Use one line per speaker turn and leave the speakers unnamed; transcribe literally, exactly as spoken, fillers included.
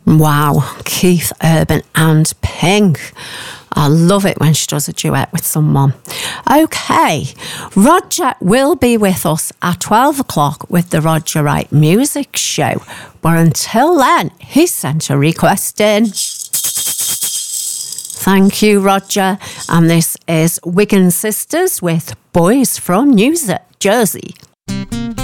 Wow, Keith Urban and Pink. I love it when she does a duet with someone. Okay, Roger will be with us at twelve o'clock with the Roger Wright Music Show. But until then, he sent a request in. Thank you, Roger. And this is Wigan Sisters with Boys from New Jersey.